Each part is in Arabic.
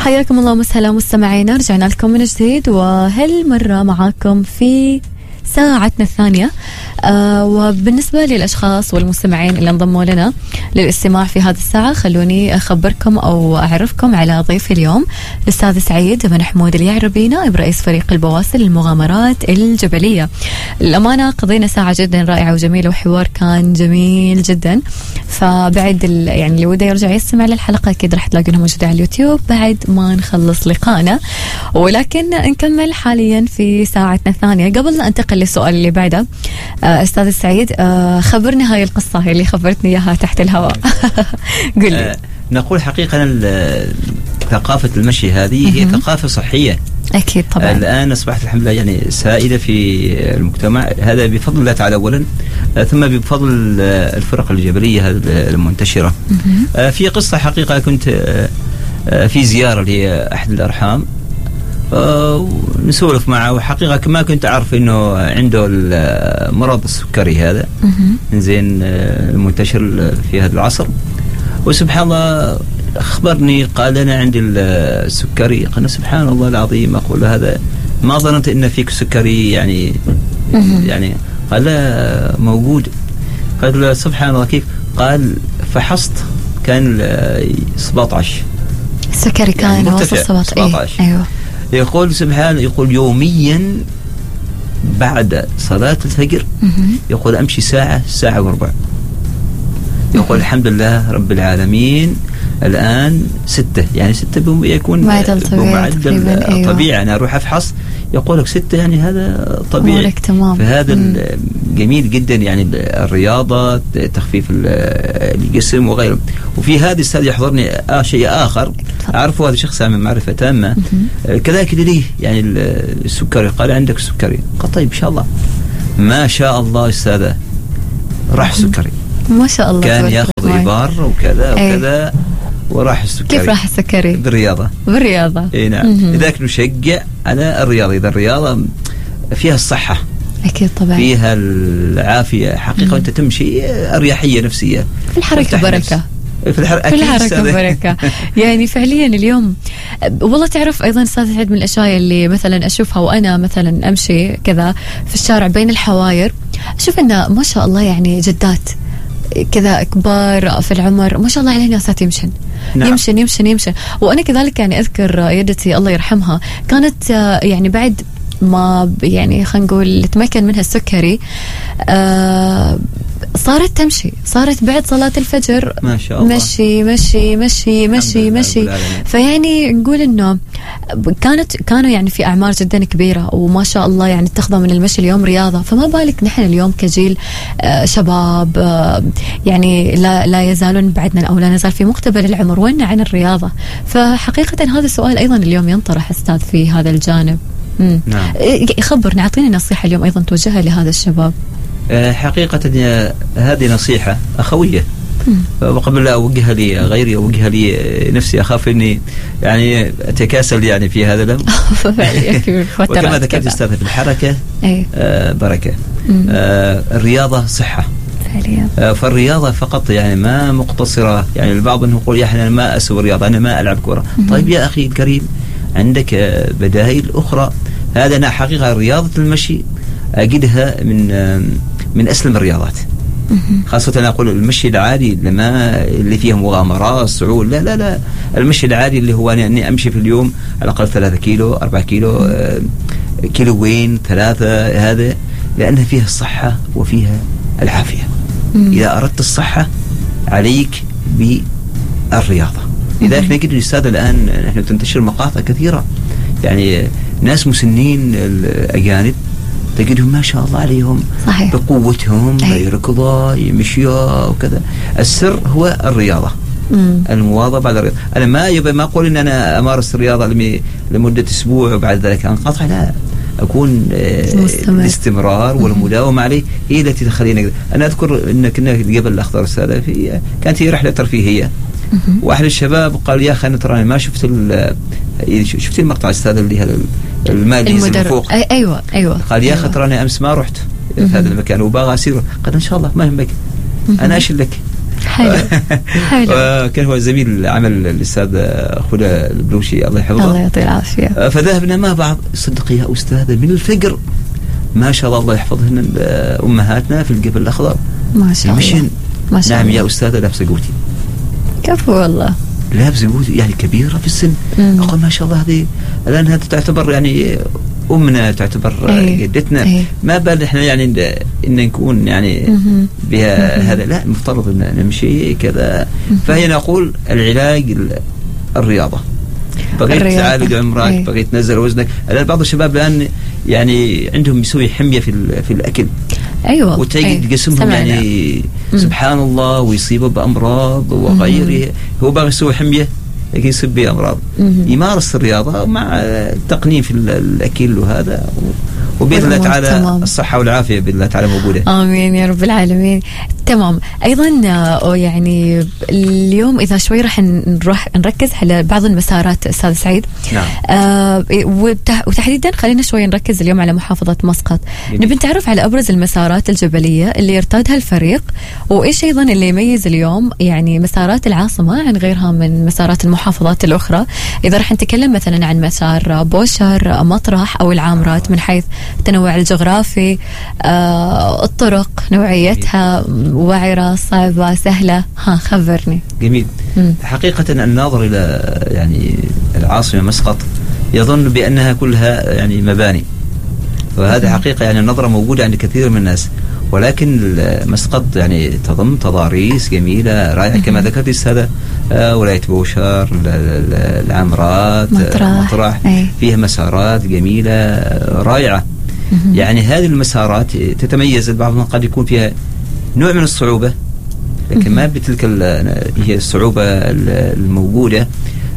حياكم الله وسهلا مستمعينا، رجعنا لكم من جديد وهالمرة معاكم في ساعتنا الثانية. وبالنسبة للأشخاص والمستمعين اللي انضموا لنا للاستماع في هذه الساعة، خلوني أخبركم أو أعرفكم على ضيف اليوم الأستاذ سعيد بن حمود اليعربي، نائب رئيس فريق البواسل للمغامرات الجبلية. الأمانة قضينا ساعة جدا رائعة وجميلة وحوار كان جميل جدا. فبعد يعني اللي وده يرجع يستمع للحلقة أكيد راح تلاقونها موجودة على اليوتيوب بعد ما نخلص لقائنا، ولكن نكمل حاليا في ساعتنا الثانية. قبل لا انتقل للسؤال اللي بعده، أستاذ السعيد خبرني هاي القصة اللي خبرتني إياها تحت الهواء. قل لي. نقول حقيقة ثقافة المشي هذه هي ثقافة صحية أكيد طبعا. الآن أصبحت الحمد لله يعني سائدة في المجتمع، هذا بفضل الله تعالى أولا، ثم بفضل الفرق الجبلية المنتشرة. في قصة حقيقة، كنت في زيارة لأحد الأرحام نسولف معه، وحقيقة ما كنت أعرف إنه عنده المرض السكري هذا زين المنتشر في هذا العصر. وسبحان الله أخبرني، قال أنا عندي السكري. قال سبحان الله العظيم، أقول هذا ما ظننت إن فيك سكري يعني قال لا موجود. قال له سبحان الله كيف؟ قال فحصت كان 17 السكري كان يعني وصل 17. أيوه. يقول سبحان، يقول يوميا بعد صلاة الفجر يقول أمشي ساعة وربع. يقول الحمد لله رب العالمين الآن 6 يعني 6 يكون معدل طبيعي. أنا أروح أفحص يقول لك 6 يعني هذا طبيعي. فهذا جميل جدا يعني الرياضة، تخفيف الجسم وغيره. وفي هذه السنة يحضرني شيء آخر أعرفه، هذا شخص من معرفة تامة كذلك ليه يعني السكري. قال عندك السكري؟ قال طيب إن شاء الله. ما شاء الله أستاذة راح سكري ما شاء الله، كان ياخذ إبار وكذا وكذا وراح السكري. كيف راح السكري؟ بالرياضة. اي نعم. لذلك نشجع على الرياضة. إذا الرياضة فيها الصحة أكيد طبعا، فيها العافية حقيقة، أنت تمشي أريحية نفسية، في الحركة بركة، في الحركة بركة. يعني فعليا اليوم والله تعرف أيضا أستاذ سعيد، من الأشياء اللي مثلا أشوفها وأنا مثلا أمشي كذا في الشارع بين الحواير، أشوف إنه ما شاء الله يعني جدات كذا كبار في العمر ما شاء الله عليه ناسات يمشن. نعم. يمشن. وأنا كذلك يعني أذكر يدتي الله يرحمها كانت يعني بعد ما يعني خلينا نقول تمكن منها السكري صارت تمشي، صارت بعد صلاة الفجر ما شاء الله مشي. فيعني نقول إنه كانوا يعني في أعمار جدا كبيرة وما شاء الله يعني اتخذوا من المشي اليوم رياضة، فما بالك نحن اليوم كجيل شباب يعني لا يزالون بعدنا أو لا نزال في مقتبل العمر وين عن الرياضة. فحقيقة هذا السؤال أيضا اليوم ينطرح أستاذ في هذا الجانب. نعم. خبرنا، أعطيني نصيحة اليوم أيضا توجهها لهذا الشباب. حقيقة هذه نصيحة أخوية، وقبل لا أوجهها لي غيري أوجهها لي نفسي. أخاف إني يعني أتكاسل يعني في هذا الأمر. وكما ذكرت أستاذ في الحركة بركة. الرياضة صحة. فالرياضة فقط يعني ما مقتصرة، يعني البعض منهم يقول يا أنا ما أسوي رياضة، أنا ما ألعب كرة. طيب يا أخي الكريم عندك بدائل أخرى. هذا أنا حقيقة رياضة المشي أجدها من أسلم الرياضات، خاصة أنا أقول المشي العادي اللي فيه مغامرات صعود، لا المشي العادي اللي هو أني أمشي في اليوم على الأقل 3 كيلو 4 كيلو كيلوين 3، هذا لأنها فيها الصحة وفيها العافية. إذا أردت الصحة عليك بالرياضة. لذلك نجد الأستاذ الآن نحن تنتشر مقاطع كثيرة، يعني ناس مسنين الأجانب تجدهم ما شاء الله عليهم صحيح. بقوتهم يركضوا يمشوا وكذا. السر هو الرياضة، المواظبة على الرياضة. أنا ما أقول إن أنا أمارس الرياضة لمدة أسبوع وبعد ذلك أنقطع، لا، أكون الاستمرار والمداومة عليه هي التي تخلينا. أنا أذكر إن كنا قبل الأخضر السادة كانت هي رحلة ترفيهية، واحد الشباب قال يا أخي أنا تراني ما شفت المقطع السادة اللي هذا المالي من فوق. أيوة. قال يا أخي تراني أمس ما رحت في هذا المكان وباغى أسير. قال إن شاء الله ما يهمك، أنا أشلك. حلو. كان هو زميل عمل الأستاذ خدا البلوشي الله يحفظه، الله يعطيه العافية. فذهبنا مع بعض. صدق يا أستاذ من الفجر ما شاء الله يحفظهن أمهاتنا في الجبل الأخضر ما شاء الله. ما شاء نعم الله. يا أستاذة لابسة قوتي. كفو والله. لابسة قوتي يعني كبيرة في السن. أقول ما شاء الله هذه الآن هذه تعتبر يعني أمنا، تعتبر جدتنا. ما بال إحنا يعني إن نكون يعني بها هذا، لا مفترض إن نمشي كذا. فهي نقول العلاج الرياضة. بغيت تعالج عمرك، بغيت تنزل وزنك. الآن بعض الشباب الآن يعني عندهم يسوي حمية في الأكل. أيوة. وتجد جسمهم يعني سبحان الله ويصيبه بأمراض وغيره. هو باغي يسوي حمية لكن يصيب بأمراض. يمارس الرياضة مع التقنين في الأكل وهذا، وبإذن الله تعالى الصحة والعافية بإذن الله تعالى موجودة. آمين يا رب العالمين. تمام. أيضا يعني اليوم إذا شوي راح نركز على بعض المسارات أستاذ سعيد. نعم. وتحديدا خلينا شوي نركز اليوم على محافظة مسقط. نبي نتعرف على أبرز المسارات الجبلية اللي يرتادها الفريق، وإيش أيضا اللي يميز اليوم يعني مسارات العاصمة عن غيرها من مسارات المحافظات الأخرى. إذا راح نتكلم مثلا عن مسار بوشر، مطرح أو العامرات من حيث التنوع الجغرافي، الطرق نوعيتها، وعرة، صعبة، سهلة، خبرني. جميل. حقيقة الناظر إلى يعني العاصمة مسقط يظن بأنها كلها يعني مباني، وهذا حقيقة يعني النظرة موجودة عند كثير من الناس، ولكن مسقط يعني تضم تضاريس جميلة رائعة كما ذكرت أستاذة. ولاية بوشر، العامرات، مطرح فيها مسارات جميلة رائعة. يعني هذه المسارات تتميز، بعضها قد يكون فيها نوع من الصعوبة لكن ما بتلك هي الصعوبة الموجودة،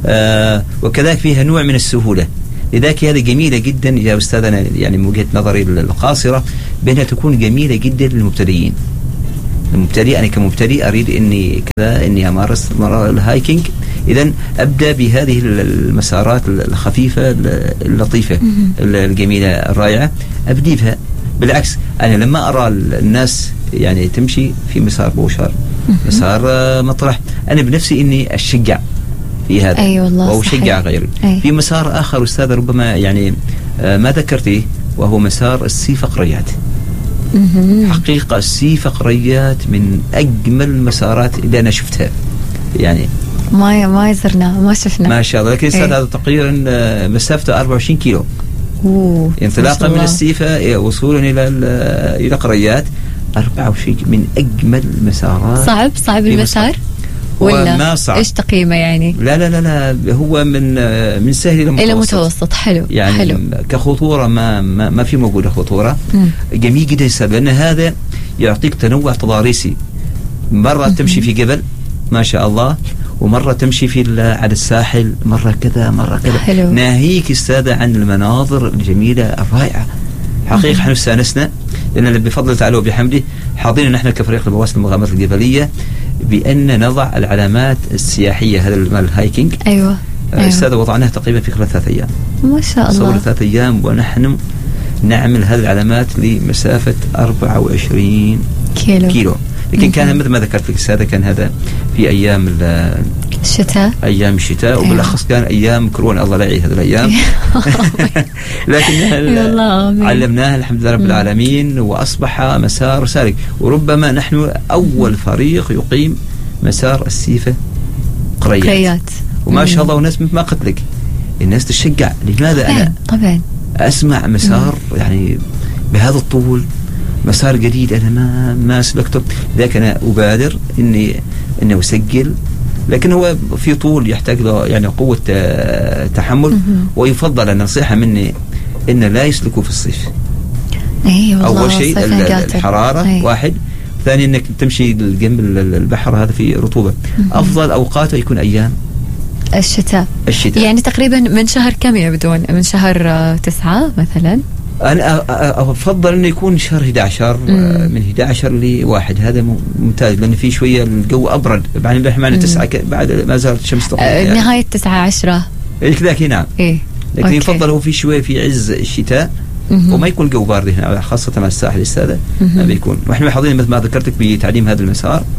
وكذلك فيها نوع من السهولة. لذلك هذه جميلة جدا يا أستاذنا، يعني من وجهة نظري القاصرة بأنها تكون جميلة جدا للمبتدئين. المبتدئ، أنا كمبتدئ أريد إني أمارس الهايكينج، إذن أبدأ بهذه المسارات الخفيفة اللطيفة الجميلة الرائعة، أبدي بها. بالعكس أنا لما أرى الناس يعني تمشي في مسار بوشر، مسار مطرح، أنا بنفسي إني أشجع في هذا. أي والله وأشجع غيري. في مسار آخر أستاذ ربما يعني ما ذكرتيه، وهو مسار السي فقريات. حقيقة السي فقريات من أجمل المسارات اللي أنا شفتها. يعني ما زرنا ما شفنا ما شاء الله. لكن هذا تقريبا مسافته 24 كيلو انطلاقا من السيفة وصولا إلى قريات. 24 من أجمل المسارات. صعب المسار ولا ما صعب؟ إيش تقييمه يعني؟ لا هو من سهل إلى متوسط. حلو يعني حلو. كخطورة ما في موجودة خطورة. جميل جدا السبب، لأن هذا يعطيك تنوع تضاريسي. مرة تمشي في جبل ما شاء الله، ومرة تمشي على الساحل، مرة كذا مرة كذا. ناهيك استاذة عن المناظر الجميلة الرائعة. حقيقة احنا استانسنا، لأن بفضل تعالى وبحمده حاضرين نحن كفريق لبواسط المغامرات الجبلية بأن نضع العلامات السياحية هذا الهايكينج. أيوة. استاذ وضعناها تقريبا في خلال 3 أيام ما شاء الله. صور 3 أيام ونحن نعمل هذه العلامات لمسافة 24 كيلو. لكن كان مثل ما ذكرت لك استاذ، كان هذا في أيام الشتاء وبالأخص كان أيام كورونا، الله لا يعيد هذه الأيام. لكن علمناها الحمد لله رب العالمين، وأصبح مسار سالك. وربما نحن أول فريق يقيم مسار السيفة قريات. وما شاء الله، والناس مثل ما قلت لك الناس تشجع. لماذا أنا طبعا أسمع مسار يعني بهذا الطول، مسار جديد أنا ما سلكته، لذلك أنا أبادر إني أسجل. لكن هو في طول يحتاج له يعني قوة تحمل. ويفضل النصيحة مني إن لا يسلكوا في الصيف. أول شيء الحرارة واحد، ثاني إنك تمشي جنب البحر هذا في رطوبة. أفضل أوقاته يكون أيام الشتاء. يعني تقريبا من شهر كم يبدون؟ من شهر 9 مثلا. أنا أفضل أنه يكون شهر 11 من 11 ل1. هذا ممتاز، لأن في شوية الجو أبرد. بعد معنا 9 بعد ما زالت الشمس تطلع يعني. نهاية 9-10 كذاك. نعم. لكن يفضل هو في شوية في عز الشتاء وما يكون الجو بارد هنا، خاصة مع الساحل السادة ما بيكون. ونحن حاضرين مثل ما ذكرتك بتعليم هذا المسار.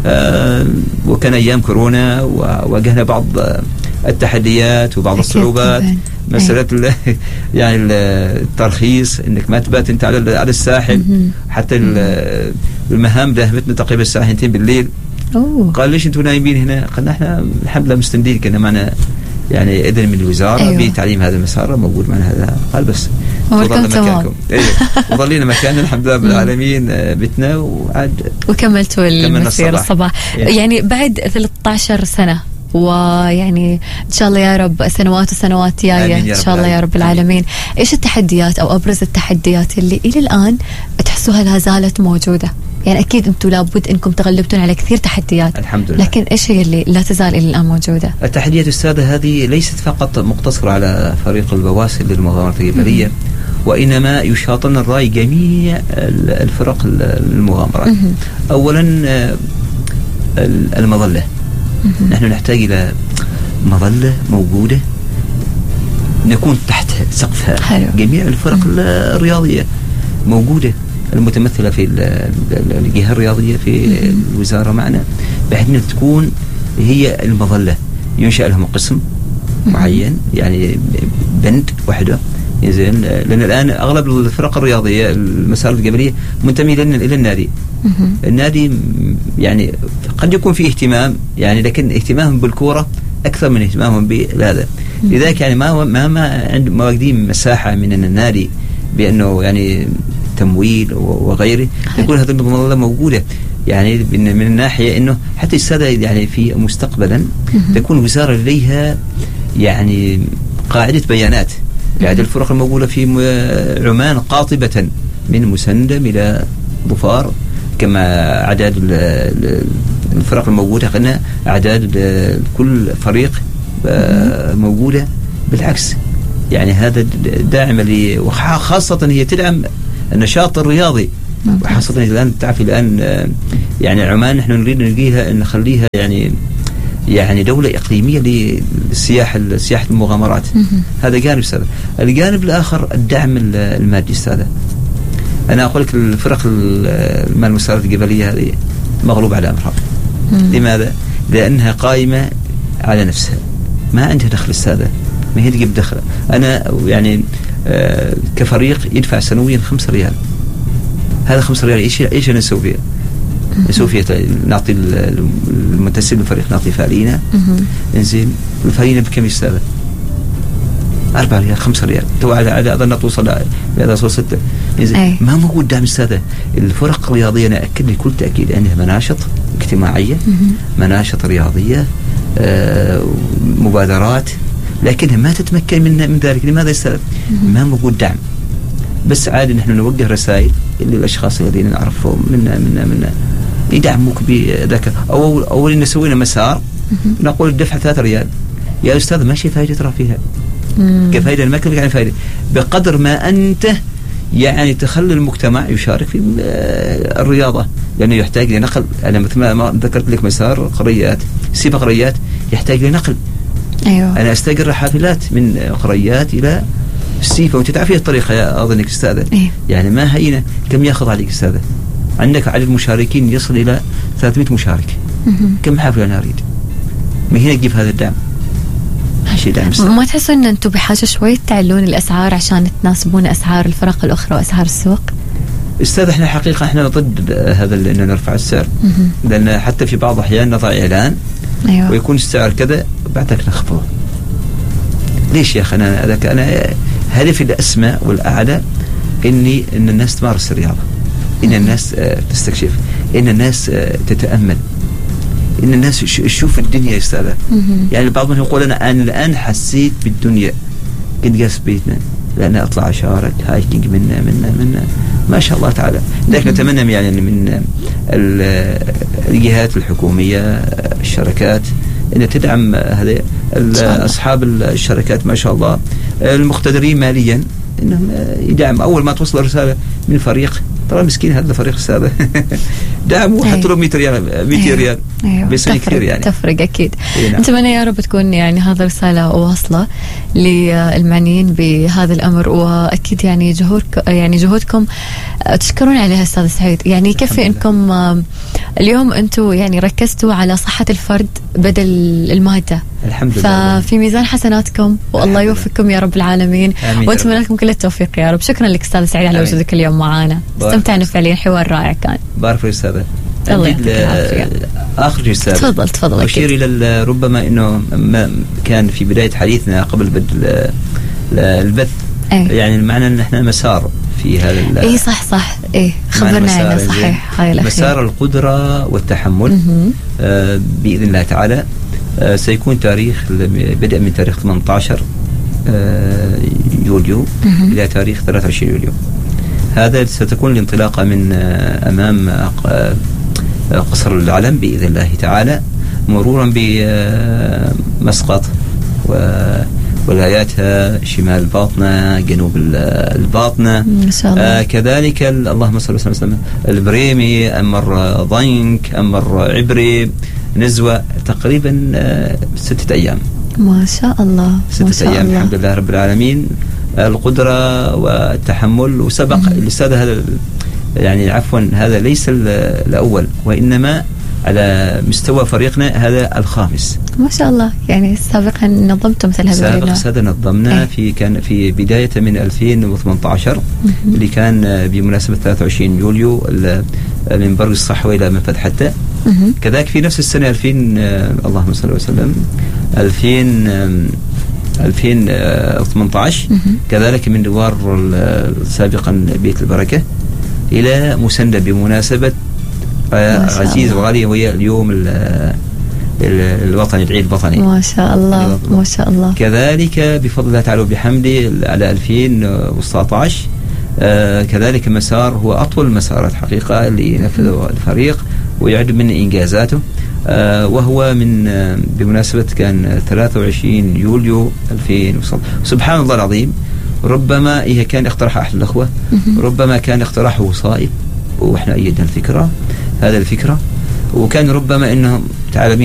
وكان أيام كورونا وواجهنا بعض التحديات وبعض الصعوبات. مسألة يعني الترخيص، انك ما تبات انت على الساحل. حتى المهام داهمتنا تقريبا الساعة 2 بالليل. قال ليش انتم نايمين هنا؟ قلنا احنا الحمد لله مستندين، كنا معنا يعني إذن من الوزارة بتعليم هذا المسار موجود معنا. هذا قال بس وظل مكانكم. وظلينا مكاننا الحمد لله بالعالمين، بتنا وكملتوا المسيرة الصباح. يعني بعد 13 سنة، ويعني إن شاء الله يا رب سنوات وسنوات جاية إن شاء الله يا رب العالمين. إيش التحديات أو أبرز التحديات اللي إلى الآن تحسوها لا زالت موجودة؟ يعني أكيد أنتم لابد أنكم تغلبتون على كثير تحديات الحمد لله، لكن إيش هي اللي لا تزال إلى الآن موجودة؟ التحديات أستاذة هذه ليست فقط مقتصرة على فريق البواسل للمغامرات الجبلية، وإنما يشاطن الرأي جميع الفرق المغامرات. أولا المظلة، نحن نحتاج إلى مظلة موجودة نكون تحت سقفها. جميع الفرق الرياضية موجودة المتمثلة في الجهة الرياضية في الوزارة معنا، بحيث أن تكون هي المظلة. ينشأ لهم قسم معين، يعني بند وحده زين، لأن الآن أغلب الفرق الرياضية المسار الجبلية منتمي إلى النادي. النادي يعني قد يكون فيه اهتمام، يعني لكن اهتمامهم بالكورة أكثر من اهتمامهم بهذا. لذلك يعني ما عند واجدين مساحة من النادي بأنه يعني تمويل وغيره يكون هذه المظلة موجودة. يعني من الناحية أنه حتى السادة يعني في مستقبلا تكون وزارة لديها يعني قاعدة بيانات بعد الفرق الموجودة في عمان قاطبة من مسندم إلى ظفار، كما أعداد الفرق الموجودة قلنا أعداد كل فريق موجودة. بالعكس يعني هذا داعم وخاصة هي تدعم النشاط الرياضي، وخاصة الآن تعرف الآن يعني عمان نحن نريد نخليها يعني دولة إقليمية للسياحة المغامرات. هذا جانب أستاذ. الجانب الآخر الدعم المادي أستاذ. أنا أقول لك الفرق المسارات الجبلية هذه مغلوب على أمرها. لماذا؟ لأنها قائمة على نفسها، ما عندها دخل أستاذ، ما هي تجيب دخل. أنا يعني كفريق يدفع سنويا 5 ريال. هذا 5 ريال إيش أنا نسوي فيها؟ نسوي فيها نعطي المنتسب للفريق نعطي فالينا. إنزين الفالينا بكم يستاهل؟ 4 ريال 5 ريال تو على أظن توصل إلى 6. إنزين ما موجود دعم السادة. الفرق الرياضية أنا أكد لكل تأكيد أنها مناشط اجتماعية، مناشط رياضية، مبادرات، لكنها ما تتمكن من ذلك. لماذا السبب؟ ما موجود دعم. بس عادي نحن نوجه رسائل للأشخاص الذين نعرفهم منا يدعموك بذاك. أول نسوي لنا مسار نقول الدفع 3 ريال. يا أستاذ ماشي فائدة ترى فيها كفائدة، ما يعني فائدة بقدر ما أنت يعني تخلي المجتمع يشارك في الرياضة، لأنه يحتاج لنقل. أنا مثل ما ذكرت لك مسار قريات، سباق قريات يحتاج لنقل. أيوة. أنا أستأجر رحلات من قريات إلى السيفة، وأنت تعرفين الطريقة يا أظنك أستاذة. يعني ما هينة. كم يأخذ عليك أستاذة؟ عندك عدد مشاركين يصل إلى 300 مشارك. كم حافلة أنا أريد؟ من هنا تجيب هذا الدعم؟ ماشي دعم. ما تحسوا أن أنتم بحاجة شوي تعلون الأسعار عشان تناسبون أسعار الفرق الأخرى وأسعار السوق؟ أستاذ إحنا حقيقة إحنا ضد هذا إنه نرفع السعر، لأن حتى في بعض الأحيان نضع إعلان أيوة. ويكون السعر كذا بعدك نخفضه. ليش يا أخي؟ أنا هدفي الأسمى والأعلى إن الناس تمارس الرياضة، إن الناس تستكشف، إن الناس تتأمل، إن الناس تشوف الدنيا يا أستاذ. يعني بعض من يقول أنا الآن حسيت بالدنيا، كنت جالس بيتنا لأن أطلع أشارك هايكينج منا ما شاء الله تعالى. لكن نتمنى يعني من الجهات الحكومية الشركات أن تدعم هذه أصحاب الشركات ما شاء الله المقتدرين ماليا، إنهم يدعم. أول ما توصل رسالة من فريق طبعا مسكين هذا الفريق السابق دعموا حتى لو 100 ريال 200 ريال بس كثير يعني تفرق أكيد. نعم. نتمنى يا رب تكون يعني هذا رسالة واصلة للمعنيين بهذا الأمر، وأكيد يعني جهودكم تشكرون عليها أستاذ سعيد. يعني يكفي أنكم اليوم أنتم يعني ركزتوا على صحة الفرد بدل المادة، الحمد لله، ففي ميزان حسناتكم والله يوفقكم يا رب العالمين، وأتمنى لكم كل التوفيق يا رب. شكرا لك أستاذ سعيد على وجودك اليوم معنا، استمتعنا فعليا، حوار رائع كان. بارك في أستاذ. الله يعطيك العافية. آخر رسالة تفضل. أشير إلى ربما أنه ما كان في بداية حديثنا قبل بدء البث يعني المعنى أن احنا مسار في هذا اي صح خبرنا عنه. صحيح، هاي مسار القدرة والتحمل بإذن الله تعالى سيكون تاريخ بدء من تاريخ 18 يوليو إلى تاريخ 23 يوليو. هذا ستكون الانطلاقة من أمام قصر العلم بإذن الله تعالى، مرورا بمسقط ولاياتها، شمال الباطنة، جنوب الباطنة ما شاء الله. كذلك اللهم صل وسلم البريمي، أمر ضنك، أمر عبري، نزوة، تقريبا 6 أيام. ما شاء الله 6 أيام الحمد لله رب العالمين. القدرة والتحمل. وسبق الأستاذ هذا يعني عفوا هذا ليس الأول، وإنما على مستوى فريقنا هذا الخامس. ما شاء الله. يعني سابقا نظمتم مثل هذا سابقا نظمنا كان في بداية من 2018 اللي كان بمناسبة 23 يوليو من بر الصحوة إلى منفذ حتى. كذلك في نفس السنة 2000 اللهم صل وسلم 2018 كذلك من دوار سابقا بيت البركة إلى مسندة بمناسبة عزيز وغالي، وهي اليوم الوطني، العيد الوطني. ما شاء الله ما شاء الله. كذلك بفضل الله تعالى وبحمده على 2019 كذلك مسار هو أطول مسارات حقيقة اللي نفذه الفريق ويعد من إنجازاته، وهو من بمناسبة كان 23 يوليو 2000. سبحان الله العظيم، ربما هي كان اقتراح أحد الأخوة، ربما كان اقتراحه صائب وإحنا أيدنا هذه الفكرة، وكان ربما إنهم تعلمين